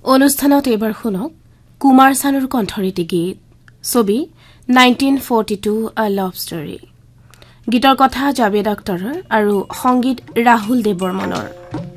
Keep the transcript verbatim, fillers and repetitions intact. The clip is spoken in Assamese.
অনুষ্ঠানত এবাৰ শুনক কুমাৰ চানুৰ কণ্ঠৰীতি গীত ছবি nineteen forty to a love story গীতৰ কথা জাবেদ আখতাৰৰ আৰু সংগীত ৰাহুল দেৱবৰ্মনৰ